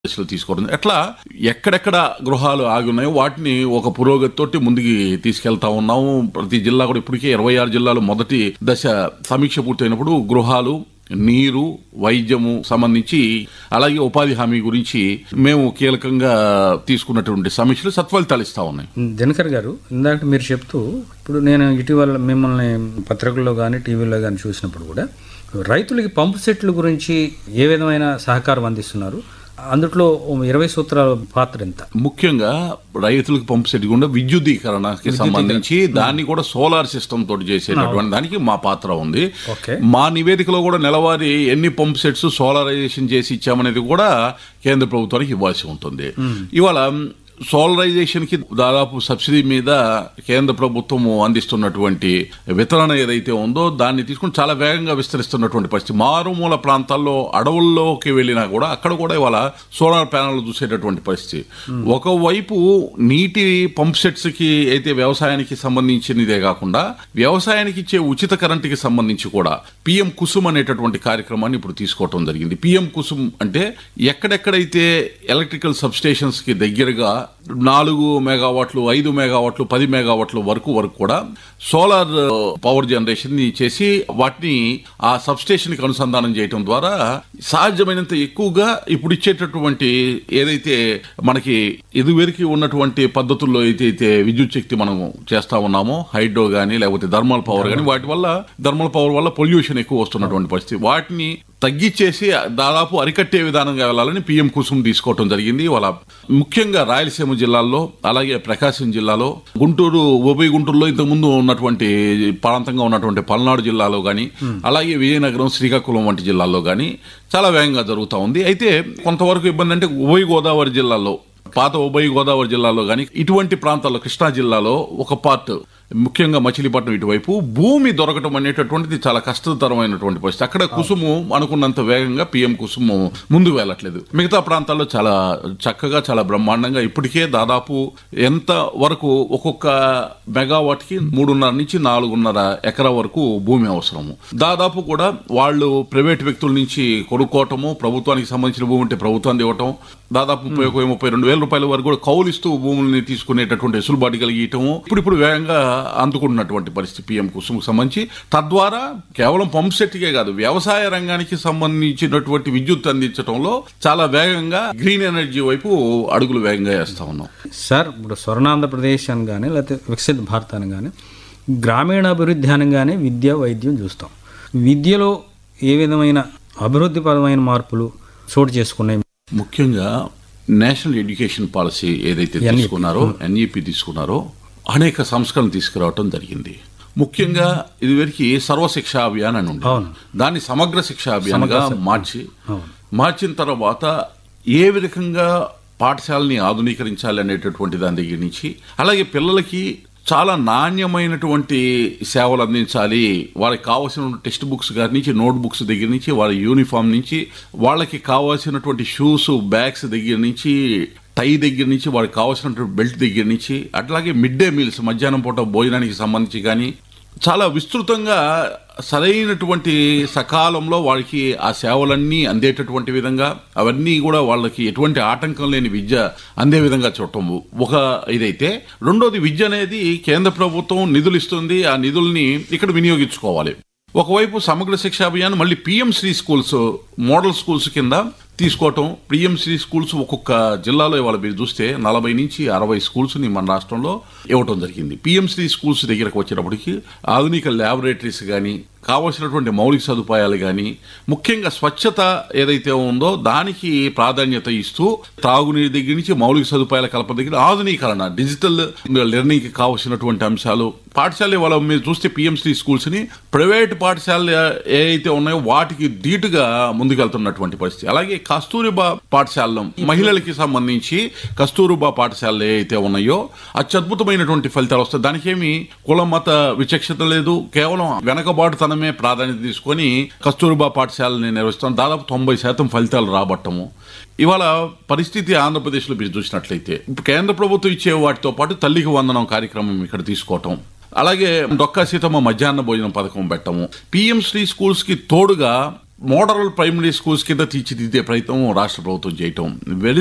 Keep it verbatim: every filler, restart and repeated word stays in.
దశలో తీసుకోవడం ఎట్లా ఎక్కడెక్కడ గృహాలు ఆగి ఉన్నాయో వాటిని ఒక పురోగతితోటి ముందుకి తీసుకెళ్తా ఉన్నాము. ప్రతి జిల్లా కూడా ఇప్పటికే ఇరవై ఆరు జిల్లాలు మొదటి దశ సమీక్ష పూర్తయినప్పుడు గృహాలు, నీరు, వైద్యము సంబంధించి అలాగే ఉపాధి హామీ గురించి మేము కీలకంగా తీసుకున్నటువంటి సమీక్షలు సత్ఫలితాలు ఇస్తా ఉన్నాయి. దినకర్ గారు, ఇందాక మీరు చెప్తూ ఇప్పుడు నేను ఇటీవల మిమ్మల్ని పత్రికల్లో కానీ టీవీలో కానీ చూసినప్పుడు కూడా రైతులకి పంపు సెట్ల గురించి ఏ విధమైన సహకారం అందిస్తున్నారు, అందులో ఇరవై సూత్రాల పాత్ర ఎంత? ముఖ్యంగా రైతులకు పంపు సెట్ గుండా విద్యుదీకరణకి సంబంధించి దాన్ని కూడా సోలార్ సిస్టమ్ తోటి చేసేటటువంటి దానికి మా పాత్ర ఉంది. మా నివేదికలో కూడా నెలవారీ ఎన్ని పంపు సెట్స్ సోలారైజేషన్ చేసి ఇచ్చామనేది కూడా కేంద్ర ప్రభుత్వానికి ఇవ్వాల్సి ఉంటుంది. ఇవాళ సోలరైజేషన్ కి దాదాపు సబ్సిడీ మీద కేంద్ర ప్రభుత్వం అందిస్తున్నటువంటి వితరణ ఏదైతే ఉందో దాన్ని తీసుకుని చాలా వేగంగా విస్తరిస్తున్నటువంటి పరిస్థితి. మారుమూల ప్రాంతాల్లో అడవుల్లోకి వెళ్ళినా కూడా అక్కడ కూడా ఇవాళ సోలార్ ప్యానల్ చూసేటటువంటి పరిస్థితి. ఒకవైపు నీటి పంప్ సెట్స్ కి అయితే వ్యవసాయానికి సంబంధించినదే కాకుండా వ్యవసాయానికి ఇచ్చే ఉచిత కరెంటుకి సంబంధించి కూడా పిఎం కుసుమ్ అనేటటువంటి కార్యక్రమాన్ని ఇప్పుడు తీసుకోవటం జరిగింది. పిఎం కుసుమ్ అంటే ఎక్కడెక్కడైతే ఎలక్ట్రికల్ సబ్ స్టేషన్స్ కి దగ్గరగా నాలుగు మెగావాట్లు, ఐదు మెగావాట్లు, పది మెగావాట్ల వరకు వరకు కూడా సోలార్ పవర్ జనరేషన్ ని చేసి వాటిని ఆ సబ్ స్టేషన్ కి అనుసంధానం చేయడం ద్వారా సాధ్యమైనంత ఎక్కువగా ఇప్పుడు ఇచ్చేటటువంటి ఏదైతే మనకి ఇదివరకు ఉన్నటువంటి పద్ధతుల్లో అయితే విద్యుత్ శక్తి మనం చేస్తా ఉన్నామో హైడ్రో గానీ లేకపోతే థర్మల్ పవర్ గానీ వాటి వల్ల థర్మల్ పవర్ వల్ల పొల్యూషన్ ఎక్కువ వస్తున్నటువంటి పరిస్థితి, వాటిని తగ్గించేసి దాదాపు అరికట్టే విధానంగా వెళ్లాలని పిఎం కుసుమ్ తీసుకోవడం జరిగింది. వాళ్ళ ముఖ్యంగా రాయలసీమ జిల్లాల్లో అలాగే ప్రకాశం జిల్లాలో, గుంటూరు ఉభయ గుంటూరులో ఇంతకుముందు ఉన్నటువంటి ప్రాంతంగా ఉన్నటువంటి పల్నాడు జిల్లాలో గానీ అలాగే విజయనగరం, శ్రీకాకుళం వంటి జిల్లాల్లో గానీ చాలా వేగంగా జరుగుతూ ఉంది. అయితే కొంతవరకు ఇబ్బంది అంటే ఉభయ గోదావరి జిల్లాలో, పాత ఉభయ గోదావరి జిల్లాలో గానీ ఇటువంటి ప్రాంతాల్లో కృష్ణా జిల్లాలో ఒక పార్ట్ ముఖ్యంగా మచిలీపట్నం ఇటువైపు భూమి దొరకటం అనేటటువంటిది చాలా కష్టతరమైనటువంటి పరిస్థితి. అక్కడ కుసుము అనుకున్నంత వేగంగా పిఎం కుసుము ముందుకు వెళ్ళట్లేదు. మిగతా ప్రాంతాల్లో చాలా చక్కగా చాలా బ్రహ్మాండంగా ఇప్పటికే దాదాపు ఎంత వరకు ఒక్కొక్క మెగావాట్ కి మూడున్నర నుంచి నాలుగున్నర ఎకరా వరకు భూమి అవసరము. దాదాపు కూడా వాళ్ళు ప్రైవేట్ వ్యక్తుల నుంచి కొనుక్కోవటము, ప్రభుత్వానికి సంబంధించిన భూమి ఉంటే ప్రభుత్వాన్ని ఇవ్వటం, దాదాపు ముప్పై ముప్పై రెండు వేల రూపాయల వరకు కూడా కౌలిస్తూ భూముల్ని తీసుకునేటటువంటి వెసులుబాటు కలిగియటము ఇప్పుడు ఇప్పుడు వేగంగా అందుకున్నటువంటి పరిస్థితి పిఎం కుసుమ్ సంబంధించి. తద్వారా కేవలం పంప్ సెట్కే కాదు వ్యవసాయ రంగానికి సంబంధించినటువంటి విద్యుత్ అందించడంలో చాలా వేగంగా గ్రీన్ ఎనర్జీ వైపు అడుగులు వేగంగా వేస్తా ఉన్నాం. సార్, ఇప్పుడు స్వర్ణాంధ్రప్రదేశ్ అని కానీ లేకపోతే వికసిత భారత్ అని కానీ గ్రామీణాభివృద్ధి అనగానే విద్య, వైద్యం చూస్తాం. విద్యలో ఏ విధమైన అభివృద్ధిపరమైన మార్పులు చోటు చేసుకున్నాయి? ముఖ్యంగా నేషనల్ ఎడ్యుకేషన్ పాలసీ ఏదైతే తీసుకున్నారో, ఎన్ఈపీ తీసుకున్నారో అనేక సంస్కరణలు తీసుకురావటం జరిగింది. ముఖ్యంగా ఇదివరకు సర్వశిక్ష అభియాన్ అని ఉంది, దాన్ని సమగ్ర శిక్ష అభియాన్ గా మార్చి మార్చిన తర్వాత ఏ విధంగా పాఠశాలని ఆధునీకరించాలి అనేటటువంటి దాని దగ్గర నుంచి అలాగే పిల్లలకి చాలా నాణ్యమైనటువంటి సేవలు అందించాలి, వాళ్ళకి కావాల్సిన టెక్స్ట్ బుక్స్ గారి నుంచి నోట్ బుక్స్ దగ్గర నుంచి వాళ్ళ యూనిఫామ్ నుంచి వాళ్ళకి కావాల్సినటువంటి షూస్, బ్యాగ్స్ దగ్గర నుంచి టై దగ్గర నుంచి వాళ్ళకి కావాల్సినటువంటి బెల్ట్ దగ్గర నుంచి అట్లాగే మిడ్ డే మీల్స్ మధ్యాహ్నం పూట భోజనానికి సంబంధించి కానీ చాలా విస్తృతంగా సరైనటువంటి సకాలంలో వాళ్ళకి ఆ సేవలన్నీ అందేటటువంటి విధంగా అవన్నీ కూడా వాళ్ళకి ఎటువంటి ఆటంకం లేని విద్య అందే విధంగా చూడటం ఒక ఇదైతే, రెండోది విద్య అనేది కేంద్ర ప్రభుత్వం నిధులు ఇస్తుంది, ఆ నిధుల్ని ఇక్కడ వినియోగించుకోవాలి. ఒకవైపు సమగ్ర శిక్షా అభియాన్ మళ్ళీ PM Shri schools model schools కింద తీసుకోవటం. పిఎం శ్రీ స్కూల్స్ ఒక్కొక్క జిల్లాలో ఇవాళ మీరు చూస్తే నలభై నుంచి అరవై స్కూల్స్ ని మన రాష్ట్రంలో ఇవ్వటం జరిగింది. పిఎం శ్రీ స్కూల్స్ దగ్గరకు వచ్చేటప్పటికి ఆధునిక ల్యాబొరేటరీస్ కానీ కావలసినటువంటి మౌలిక సదుపాయాలు కానీ ముఖ్యంగా స్వచ్ఛత ఏదైతే ఉందో దానికి ప్రాధాన్యత ఇస్తూ తాగునీరు దగ్గర నుంచి మౌలిక సదుపాయాల కల్పన దగ్గర ఆధునీకరణ, డిజిటల్ లెర్నింగ్ కి కావలసినటువంటి అంశాలు పాఠశాల వాళ్ళ మీరు చూస్తే పిఎం శ్రీ స్కూల్స్ ని ప్రైవేట్ పాఠశాలలు ఏవైతే ఉన్నాయో వాటికి ధీటుగా ముందుకెళ్తున్నటువంటి పరిస్థితి. అలాగే కస్తూరిబా పాఠశాలలో మహిళలకి సంబంధించి కస్తూరిబా పాఠశాలలు ఏవైతే ఉన్నాయో అత్యద్భుతమైనటువంటి ఫలితాలు వస్తాయి. దానికేమి కుల మత విచక్షత లేదు, కేవలం వెనకబాటుతనమే ప్రాధాన్యత తీసుకొని కస్తూరిబా పాఠశాలని నిర్వహిస్తాం. దాదాపు తొంభై శాతం ఫలితాలు రాబట్టము. ఇవాళ పరిస్థితి ఆంధ్రప్రదేశ్లో మీరు చూసినట్లయితే కేంద్ర ప్రభుత్వం ఇచ్చే వాటితో పాటు తల్లికి వందనం కార్యక్రమం ఇక్కడ తీసుకోవటం, అలాగే డొక్కా సీతమ్మ మధ్యాహ్న భోజనం పథకం పెట్టము, పిఎం శ్రీ స్కూల్స్ కి తోడుగా మోడల్ ప్రైమరీ స్కూల్స్ కింద తీర్చిదిద్దే ప్రయత్నం రాష్ట్ర ప్రభుత్వం చేయటం వెరీ